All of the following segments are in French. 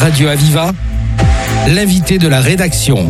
Radio Aviva, l'invité de la rédaction.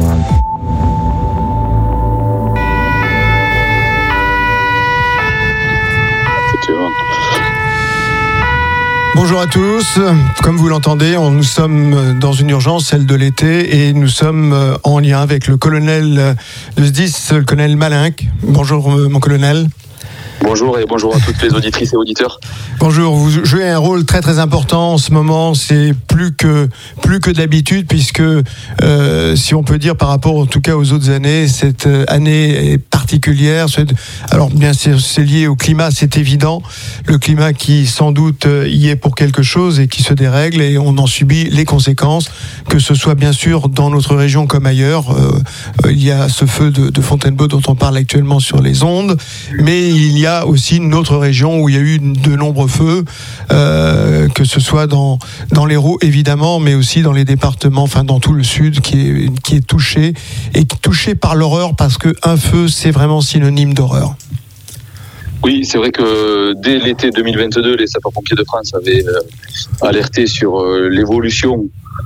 Bonjour à tous, comme vous l'entendez, nous sommes dans une urgence, celle de l'été, et nous sommes en lien avec le colonel de SDIS, le colonel Malinck. Bonjour mon colonel. Bonjour et bonjour à toutes les auditrices et auditeurs. Bonjour, vous jouez un rôle très très important en ce moment, c'est plus que d'habitude puisque si on peut dire par rapport en tout cas aux autres années, cette année est particulière. Alors bien sûr c'est lié au climat, c'est évident, le climat qui sans doute y est pour quelque chose et qui se dérègle et on en subit les conséquences, que ce soit bien sûr dans notre région comme ailleurs. Il y a ce feu de Fontainebleau dont on parle actuellement sur les ondes, mais il y a aussi une autre région où il y a eu de nombreux feux, que ce soit dans l'Hérault évidemment, mais aussi dans les départements, enfin dans tout le sud qui est touché, et touché par l'horreur, parce qu'un feu c'est vraiment synonyme d'horreur. Oui, c'est vrai que dès l'été 2022, les sapeurs-pompiers de France avaient alerté sur l'évolution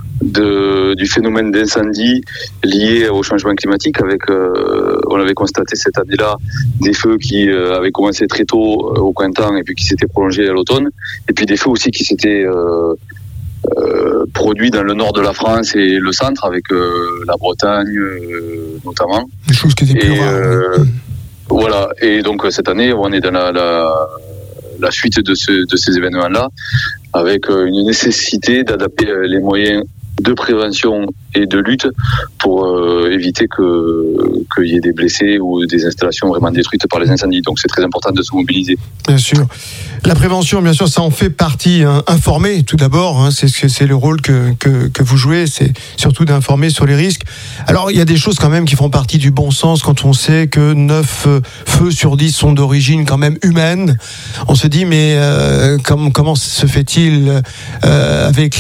du phénomène d'incendie lié au changement climatique. On avait constaté cette année-là des feux qui avaient commencé très tôt au printemps et puis qui s'étaient prolongés à l'automne, et puis des feux aussi qui s'étaient produits dans le nord de la France et le centre, avec la Bretagne notamment. Des choses qui étaient plus rares. Voilà, et donc cette année on est dans la suite de ces événements-là, avec une nécessité d'adapter les moyens de prévention et de lutte pour éviter qu'il y ait des blessés ou des installations vraiment détruites par les incendies. Donc c'est très important de se mobiliser. Bien sûr. La prévention, bien sûr, ça en fait partie. Informer, tout d'abord, c'est le rôle que vous jouez, c'est surtout d'informer sur les risques. Alors, il y a des choses quand même qui font partie du bon sens quand on sait que 9 feux sur 10 sont d'origine quand même humaine. On se dit, mais comment se fait-il avec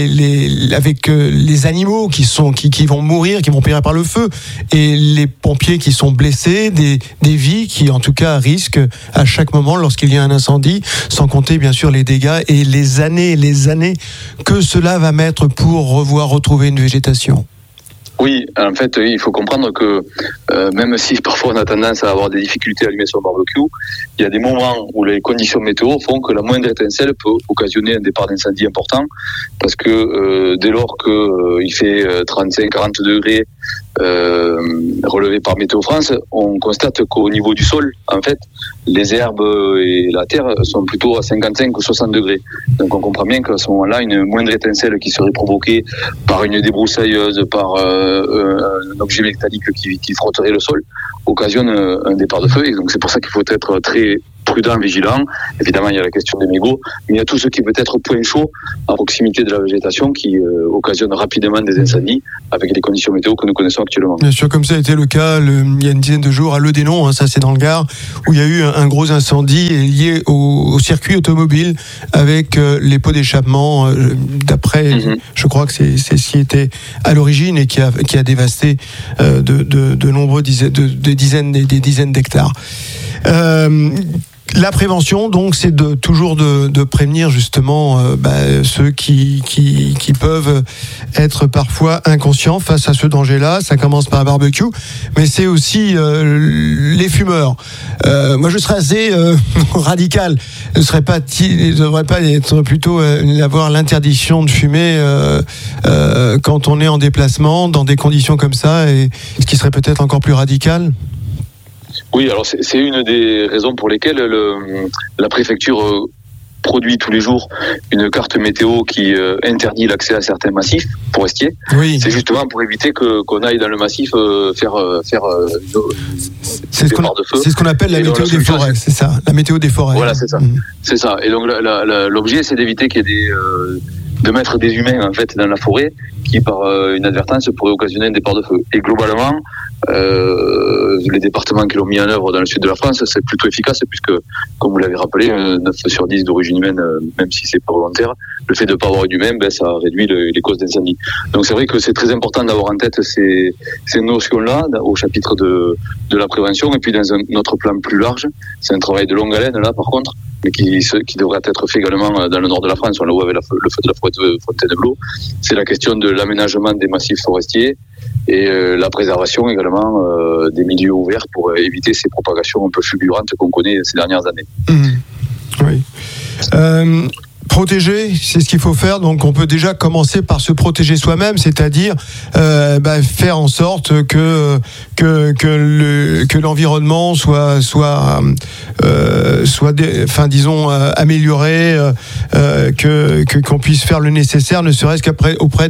les animaux qui vont mourir, qui vont périr par le feu, et les pompiers qui sont blessés, des vies qui en tout cas risquent à chaque moment lorsqu'il y a un incendie, sans compter bien sûr les dégâts et les années que cela va mettre pour retrouver une végétation. Oui, en fait, il faut comprendre que même si parfois on a tendance à avoir des difficultés à allumer son barbecue, il y a des moments où les conditions météo font que la moindre étincelle peut occasionner un départ d'incendie important, parce que dès lors qu'il fait 35-40 degrés relevé par Météo France, on constate qu'au niveau du sol, en fait, les herbes et la terre sont plutôt à 55 ou 60 degrés. Donc on comprend bien qu'à ce moment-là, une moindre étincelle qui serait provoquée par une débroussailleuse, par un objet métallique qui frotterait le sol, occasionne un départ de feu. Et donc c'est pour ça qu'il faut être très prudent, vigilant. Évidemment, il y a la question des mégots, mais il y a tout ce qui peut être point chaud à proximité de la végétation qui occasionne rapidement des incendies avec les conditions météo que nous connaissons actuellement. Bien sûr, comme ça a été le cas il y a une dizaine de jours à Le Dénon, ça c'est dans le Gard, où il y a eu un gros incendie lié au circuit automobile avec les pots d'échappement. D'après, je crois que c'est ce qui était à l'origine et qui a dévasté de nombreux des dizaines d'hectares. La prévention, donc, c'est toujours de prévenir justement ceux qui peuvent être parfois inconscients face à ce danger-là. Ça commence par un barbecue, mais c'est aussi les fumeurs. Moi, je serais assez radical. Ne devrait pas être plutôt avoir l'interdiction de fumer quand on est en déplacement dans des conditions comme ça, et ce qui serait peut-être encore plus radical. Oui, alors c'est une des raisons pour lesquelles la préfecture produit tous les jours une carte météo qui interdit l'accès à certains massifs forestiers. Oui. C'est justement pour éviter qu'on aille dans le massif faire des départs de feu. C'est ce qu'on appelle la météo des forêts, c'est ça, la météo des forêts. Voilà, c'est ça. C'est ça. Et donc l'objet, c'est d'éviter qu'il y ait de mettre des humains en fait dans la forêt qui par inadvertance pourraient occasionner un départ de feu. Et globalement, les départements qui l'ont mis en œuvre dans le sud de la France, c'est plutôt efficace puisque, comme vous l'avez rappelé, 9 sur 10 d'origine humaine, même si c'est pas volontaire, le fait de ne pas avoir eu d'humain, ça réduit les causes d'incendie. Donc c'est vrai que c'est très important d'avoir en tête ces notions-là au chapitre de la prévention, et puis dans un autre plan plus large, c'est un travail de longue haleine là par contre, mais qui devrait être fait également dans le nord de la France. On l'a vu avec le feu de la forêt de Fontainebleau. C'est la question de l'aménagement des massifs forestiers et la préservation également des milieux ouverts pour éviter ces propagations un peu fulgurantes qu'on connaît ces dernières années. Oui. Protéger, c'est ce qu'il faut faire. Donc, on peut déjà commencer par se protéger soi-même, c'est-à-dire faire en sorte que l'environnement soit amélioré, qu'on puisse faire le nécessaire, ne serait-ce auprès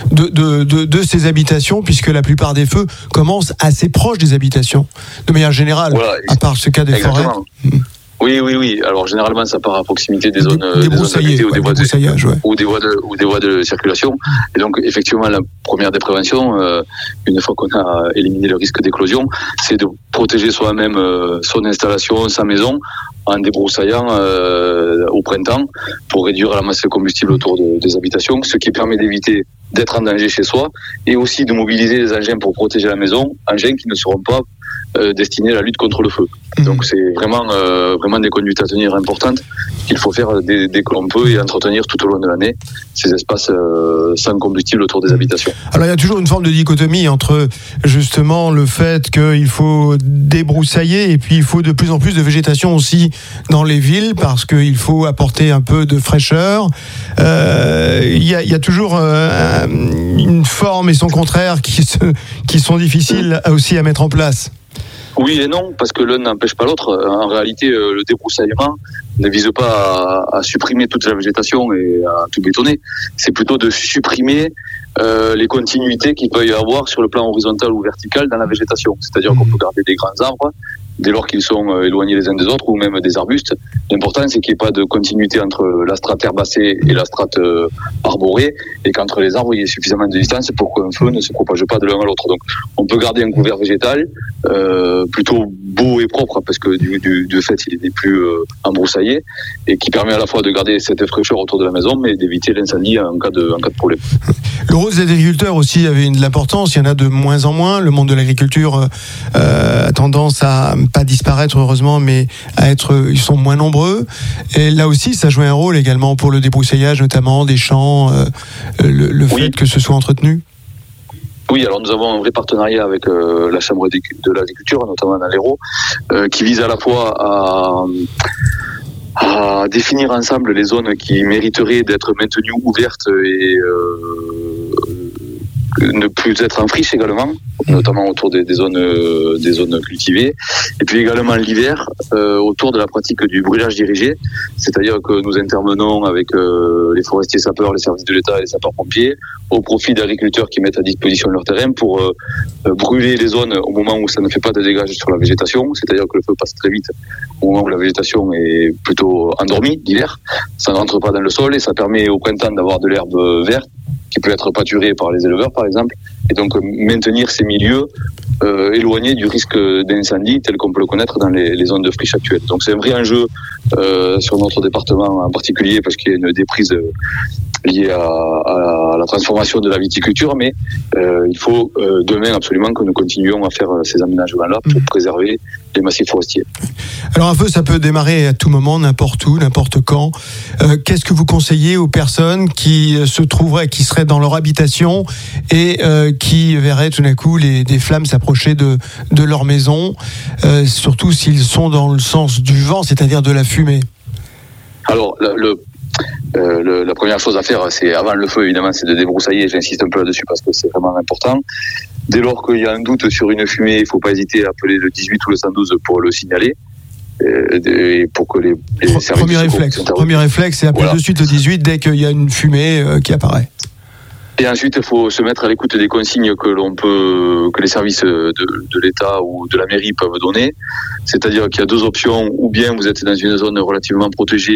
de ces habitations, puisque la plupart des feux commencent assez proches des habitations, de manière générale, voilà, à part ce cas des forêts. Oui. Alors généralement, ça part à proximité des zones débroussaillées ou des voies de voies de circulation. Et donc, effectivement, la première des préventions, une fois qu'on a éliminé le risque d'éclosion, c'est de protéger soi-même son installation, sa maison, en débroussaillant au printemps pour réduire la masse de combustible autour des habitations, ce qui permet d'éviter d'être en danger chez soi et aussi de mobiliser les engins pour protéger la maison, engins qui ne seront pas destinés à la lutte contre le feu. Donc c'est vraiment des conduites à tenir importantes qu'il faut faire dès que l'on peut et entretenir tout au long de l'année ces espaces sans combustible autour des habitations. Alors il y a toujours une forme de dichotomie entre justement le fait qu'il faut débroussailler et puis il faut de plus en plus de végétation aussi dans les villes parce qu'il faut apporter un peu de fraîcheur. Il y a toujours une forme et son contraire qui sont difficiles aussi à mettre en place. Oui et non, parce que l'un n'empêche pas l'autre. En réalité, le débroussaillement ne vise pas à supprimer toute la végétation et à tout bétonner. C'est plutôt de supprimer les continuités qu'il peut y avoir sur le plan horizontal ou vertical dans la végétation. C'est-à-dire qu'on peut garder des grands arbres dès lors qu'ils sont éloignés les uns des autres, ou même des arbustes. L'important, c'est qu'il n'y ait pas de continuité entre la strate herbacée et la strate arborée, et qu'entre les arbres, il y ait suffisamment de distance pour qu'un feu ne se propage pas de l'un à l'autre. Donc, on peut garder un couvert végétal plutôt beau et propre, parce que du fait, il n'est plus embroussaillé, et qui permet à la fois de garder cette fraîcheur autour de la maison, mais d'éviter l'incendie en cas de problème. Le rôle des agriculteurs aussi avait de l'importance. Il y en a de moins en moins. Le monde de l'agriculture a tendance à pas disparaître, heureusement, mais ils sont moins nombreux. Et là aussi, ça jouait un rôle également pour le débroussaillage, notamment des champs, le fait que ce soit entretenu. Oui, alors nous avons un vrai partenariat avec la Chambre de l'agriculture, notamment dans l'Hérault, qui vise à la fois à définir ensemble les zones qui mériteraient d'être maintenues ouvertes et ne plus être en friche également, notamment autour des zones cultivées, et puis également l'hiver autour de la pratique du brûlage dirigé, c'est-à-dire que nous intervenons avec les forestiers sapeurs, les services de l'État et les sapeurs-pompiers au profit d'agriculteurs qui mettent à disposition leur terrain pour brûler les zones au moment où ça ne fait pas de dégâts sur la végétation, c'est-à-dire que le feu passe très vite au moment où la végétation est plutôt endormie l'hiver, ça ne rentre pas dans le sol et ça permet au printemps d'avoir de l'herbe verte qui peut être pâturée par les éleveurs par exemple, et donc maintenir ces milieux éloignés du risque d'incendie tel qu'on peut le connaître dans les zones de friche actuelles. Donc c'est un vrai enjeu sur notre département en particulier parce qu'il y a une déprise liée à la transformation de la viticulture, mais il faut demain absolument que nous continuions à faire ces aménagements-là pour préserver les massifs forestiers. Alors un feu, ça peut démarrer à tout moment, n'importe où, n'importe quand. Qu'est-ce que vous conseillez aux personnes qui seraient dans leur habitation et qui verraient tout d'un coup des flammes s'approcher de leur maison, surtout s'ils sont dans le sens du vent, c'est-à-dire de la fumée? Alors, la première chose à faire, c'est avant le feu, évidemment, c'est de débroussailler. J'insiste un peu là-dessus parce que c'est vraiment important. Dès lors qu'il y a un doute sur une fumée, il ne faut pas hésiter à appeler le 18 ou le 112 pour le signaler. Et pour que les services... Premier réflexe, c'est appeler de suite le 18 dès qu'il y a une fumée qui apparaît. Et ensuite, il faut se mettre à l'écoute des consignes que les services de l'État ou de la mairie peuvent donner. C'est-à-dire qu'il y a deux options. Ou bien vous êtes dans une zone relativement protégée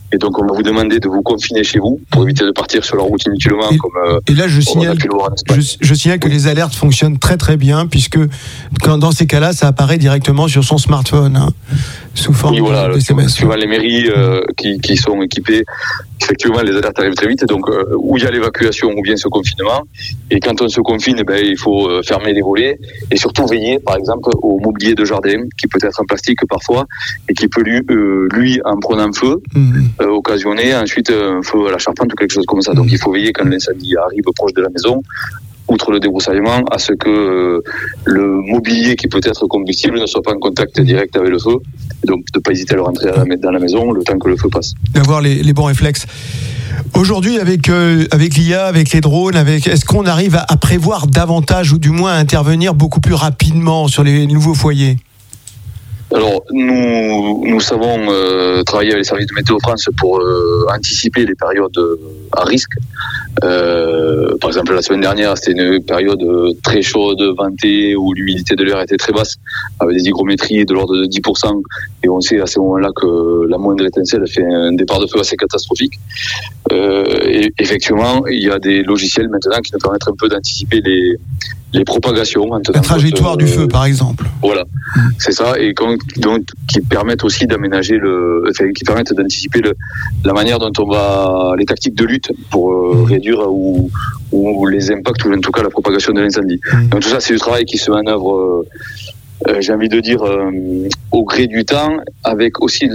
Et donc, on va vous demander de vous confiner chez vous pour éviter de partir sur la route inutilement. Et là, je signale que les alertes fonctionnent très très bien, puisque dans ces cas-là, ça apparaît directement sur son smartphone, sous forme de SMS. Suivant les mairies qui sont équipées, effectivement, les alertes arrivent très vite. Donc, où il y a l'évacuation ou bien ce confinement. Et quand on se confine, il faut fermer les volets et surtout veiller, par exemple, au mobilier de jardin, qui peut être en plastique parfois et qui peut, lui en prenant feu, occasionner ensuite un feu à la charpente ou quelque chose comme ça. Donc, il faut veiller quand l'incendie arrive proche de la maison, outre le débroussaillement, à ce que le mobilier qui peut être combustible ne soit pas en contact direct avec le feu. Donc, de ne pas hésiter à le rentrer dans la maison le temps que le feu passe. D'avoir les bons réflexes. Aujourd'hui, avec l'IA, avec les drones, est-ce qu'on arrive à prévoir davantage ou du moins à intervenir beaucoup plus rapidement sur les nouveaux foyers ? Alors, nous savons travailler avec les services de Météo France pour anticiper les périodes à risque. Par exemple, la semaine dernière, c'était une période très chaude, ventée, où l'humidité de l'air était très basse, avec des hygrométries de l'ordre de 10%. Et on sait à ces moments-là que la moindre étincelle fait un départ de feu assez catastrophique. Et effectivement, il y a des logiciels maintenant qui nous permettent un peu d'anticiper les propagations. La trajectoire du feu, par exemple. Voilà, c'est ça, et donc qui permettent aussi d'aménager qui permettent d'anticiper la manière dont les tactiques de lutte pour réduire ou les impacts ou en tout cas la propagation de l'incendie. Donc tout ça, c'est du travail qui se met en œuvre, j'ai envie de dire, au gré du temps, avec aussi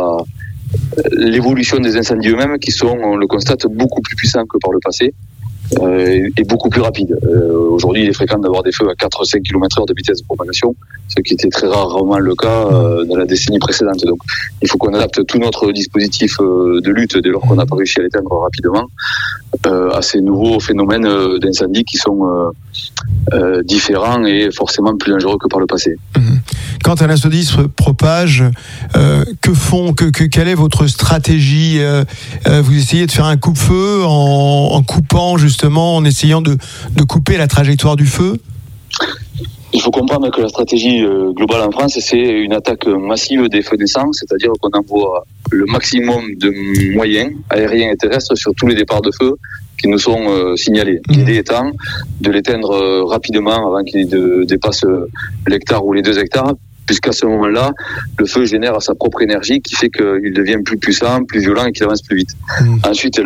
l'évolution des incendies eux-mêmes qui sont, on le constate, beaucoup plus puissants que par le passé. Et beaucoup plus rapide. Aujourd'hui, il est fréquent d'avoir des feux à 4-5 km/h de vitesse de propagation, ce qui était très rarement le cas dans la décennie précédente. Donc, il faut qu'on adapte tout notre dispositif de lutte dès lors qu'on n'a pas réussi à l'éteindre rapidement à ces nouveaux phénomènes d'incendie qui sont différents et forcément plus dangereux que par le passé. Quand un incendie se propage, quelle est votre stratégie ? Vous essayez de faire un coupe-feu en coupant justement, en essayant de couper la trajectoire du feu ? Il faut comprendre que la stratégie globale en France, c'est une attaque massive des feux naissants, c'est-à-dire qu'on envoie le maximum de moyens aériens et terrestres sur tous les départs de feu qui nous sont signalés. L'idée étant de l'éteindre rapidement avant qu'il dépasse l'hectare ou les 2 hectares, puisqu'à ce moment-là, le feu génère sa propre énergie qui fait qu'il devient plus puissant, plus violent et qu'il avance plus vite. Ensuite,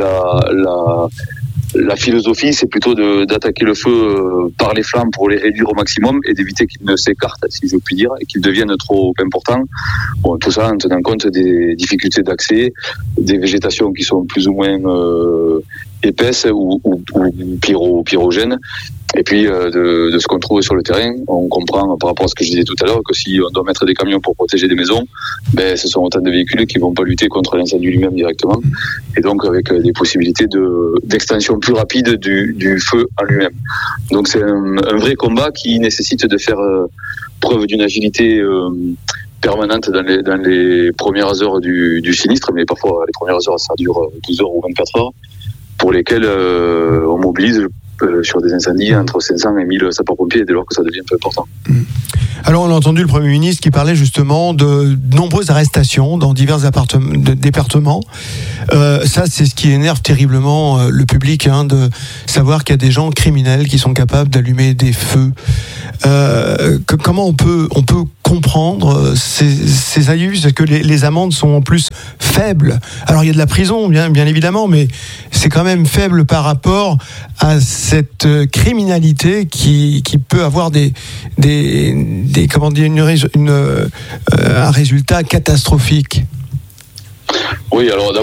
la philosophie, c'est plutôt d'attaquer le feu par les flancs pour les réduire au maximum et d'éviter qu'ils ne s'écartent, si je puis dire, et qu'ils deviennent trop importants. Bon, tout ça en tenant compte des difficultés d'accès, des végétations qui sont plus ou moins épaisses ou pyrogènes. Et puis de ce qu'on trouve sur le terrain, on comprend par rapport à ce que je disais tout à l'heure que si on doit mettre des camions pour protéger des maisons, ce sont autant de véhicules qui vont pas lutter contre l'incendie lui-même directement, et donc avec des possibilités d'extension plus rapide du feu en lui-même. Donc c'est un vrai combat qui nécessite de faire preuve d'une agilité permanente dans les premières heures du sinistre, mais parfois les premières heures ça dure 12 heures ou 24 heures, pour lesquelles on mobilise sur des incendies entre 500 et 1000 sapeurs-pompiers dès lors que ça devient un peu important. Alors on a entendu le Premier ministre qui parlait justement de nombreuses arrestations dans divers départements. Ça c'est ce qui énerve terriblement le public, de savoir qu'il y a des gens criminels qui sont capables d'allumer des feux. Comment on peut comprendre ces abus? Est-ce que les amendes sont en plus faibles? Alors il y a de la prison bien évidemment, mais c'est quand même faible par rapport à cette criminalité qui peut avoir un résultat catastrophique. Oui, alors